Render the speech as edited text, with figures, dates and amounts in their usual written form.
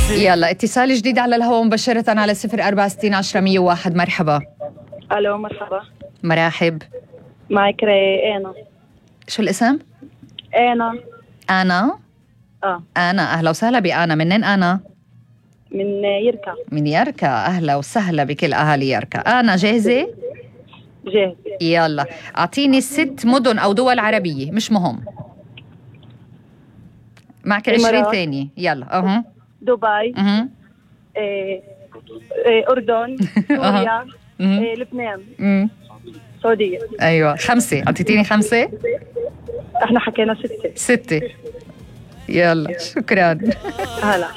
يلا اتصال جديد على الهواء مباشرة على 0460 10 101. مرحبا. الو مرحبا. مرحب. معك انا. شو الاسم؟ انا. انا اهلا وسهلا بانا. منين انا؟ من يركا. من يركا. اهلا وسهلا بكل اهالي يركا. انا جاهزة؟ جاهزة. يلا اعطيني 6 مدن او دول عربية، مش مهم، معك 20 ثانية. يلا. دبي. اردن. سوريا. لبنان. السعودية. ايوه 5. اعطيتيني 5. احنا حكينا 6. يلا شكرا. هلا.